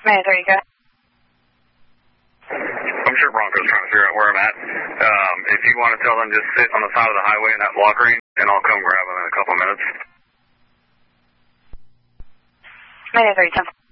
There you go. I'm sure Bronco's trying to figure out where I'm at. If you want to tell them, just sit on the side of the highway in that block green, and I'll come grab them in a couple minutes. 310.